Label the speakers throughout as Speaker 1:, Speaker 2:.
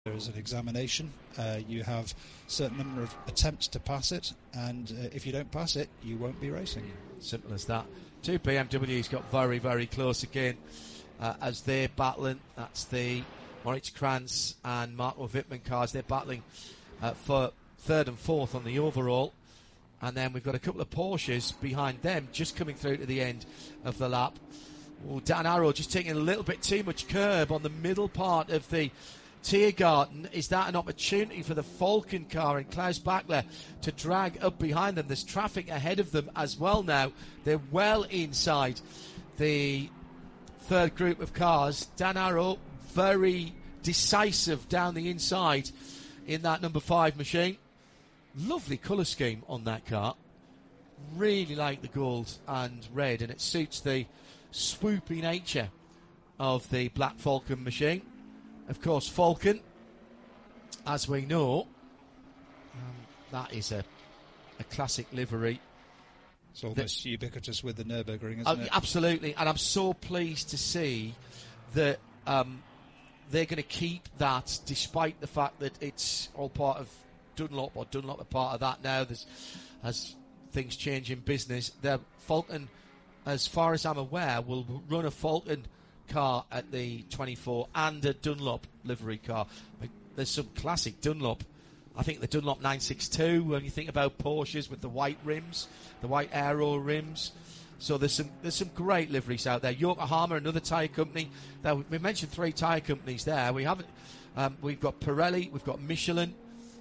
Speaker 1: There is an examination. You have a certain number of attempts to pass it, and if you don't pass it, you won't be racing.
Speaker 2: Simple as that. Two BMWs got very, very close again as they're battling. That's the Moritz Kranz and Marco Wittmann cars. They're battling for third and fourth on the overall. And then we've got a couple of Porsches behind them just coming through to the end of the lap. Dan Arrow just taking a little bit too much curb on the middle part of the Tiergarten. Is that an opportunity for the Falken car and Klaus Bachler to drag up behind them? There's traffic ahead of them as well now. They're well inside the third group of cars. Dan Arrow very decisive down the inside in that number 5 machine. Lovely colour scheme on that car. Really like the gold and red, and it suits the swoopy nature of the Black Falken machine. Of course, Falken, as we know, that is a classic livery.
Speaker 1: It's almost ubiquitous with the Nürburgring, isn't it?
Speaker 2: Absolutely, and I'm so pleased to see that they're going to keep that, despite the fact that it's all part of Dunlop, or Dunlop are part of that now. As things change in business, Falken, as far as I'm aware, will run a Falken car at the 24 and a Dunlop livery car. There's some classic Dunlop. I think the Dunlop 962, when you think about Porsches with the white rims, the white aero rims. So there's some great liveries out there. Yokohama, another tyre company. Now, we mentioned 3 tyre companies there. We've got Pirelli, we've got Michelin.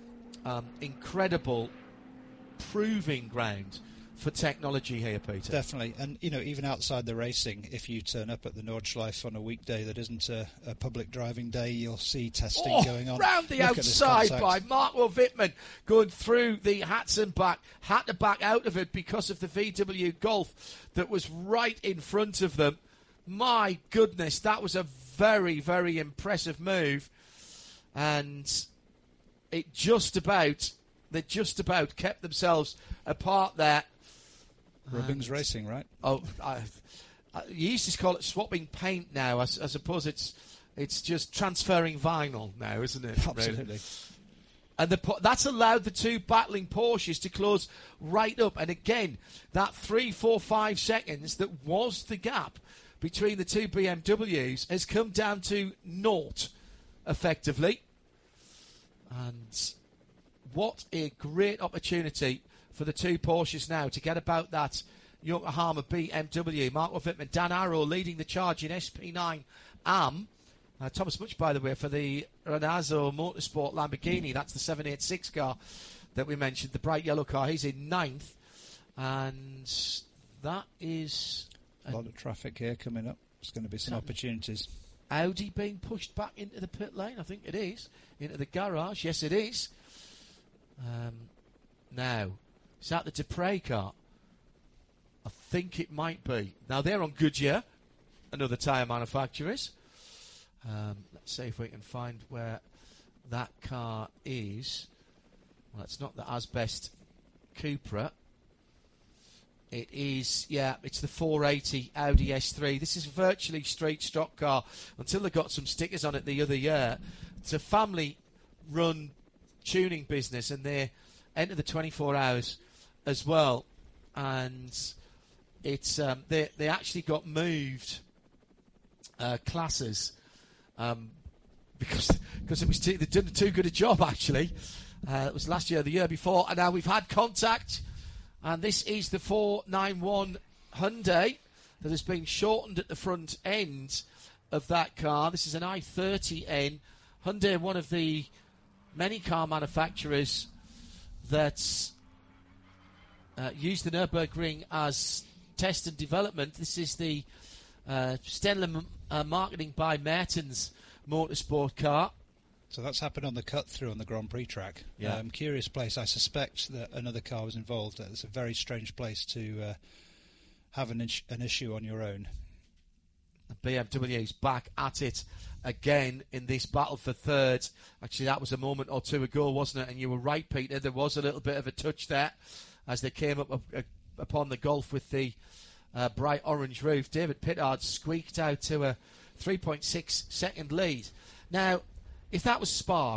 Speaker 2: Incredible proving ground for technology here, Peter.
Speaker 1: Definitely. And, even outside the racing, if you turn up at the Nordschleife on a weekday that isn't a public driving day, you'll see testing going on.
Speaker 2: Round the outside by Marco Wittmann, going through the Hatzenbach, had to back out of it because of the VW Golf that was right in front of them. My goodness, that was a very, very impressive move. And they just about kept themselves apart there.
Speaker 1: Rubbings Racing, right?
Speaker 2: Oh, you used to call it swapping paint now. I suppose it's just transferring vinyl now, isn't it?
Speaker 1: Absolutely.
Speaker 2: Really? And that's allowed the 2 battling Porsches to close right up. And again, that 3, 4, 5 seconds that was the gap between the 2 BMWs has come down to 0, effectively. And what a great opportunity for the 2 Porsches now to get about that Yokohama BMW. Marco Wittmann, Dan Arrow leading the charge in SP9 AM. Thomas Much, by the way, for the Renazzo Motorsport Lamborghini. That's the 786 car that we mentioned, the bright yellow car. He's in 9th. And that is
Speaker 1: a lot of traffic here coming up. There's going to be some opportunities.
Speaker 2: Audi being pushed back into the pit lane, I think it is. Into the garage, yes it is. Now, is that the Dupre car? I think it might be. Now, they're on Goodyear, another tyre manufacturers. Let's see if we can find where that car is. Well, it's not the Asbest Cupra. It is, it's the 480 Audi S3. This is virtually straight stock car until they got some stickers on it the other year. It's a family-run tuning business, and they enter the 24 hours as well. And it's they actually got moved classes because it was they did too good a job, actually. It was last year, the year before, and now we've had contact. And this is the 491 Hyundai that has been shortened at the front end of that car. This is an i30N. Hyundai, one of the many car manufacturers that use the Nürburgring as test and development. This is the Stenler Marketing by Mertens Motorsport car.
Speaker 1: So that's happened on the cut-through on the Grand Prix track.
Speaker 2: Yeah.
Speaker 1: Curious place. I suspect that another car was involved. It's a very strange place to have an issue on your own.
Speaker 2: The BMW's back at it again in this battle for third. Actually, that was a moment or two ago, wasn't it? And you were right, Peter. There was a little bit of a touch there as they came up upon the Golf with the bright orange roof. David Pittard squeaked out to a 3.6 second lead. Now, if that was Spa,